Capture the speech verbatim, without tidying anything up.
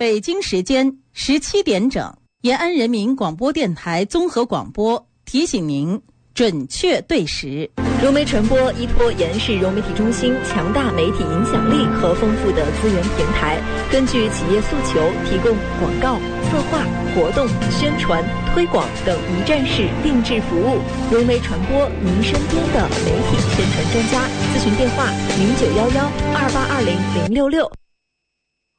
北京时间十七点整，延安人民广播电台综合广播提醒您准确对时。 融媒传播依托延世融媒体中心强大媒体影响力和丰富的资源平台，根据企业诉求提供广告、策划、活动、宣传、推广等一站式定制服务。融媒传播，您身边的媒体宣传专家。咨询电话：零九幺幺二八二零零六六。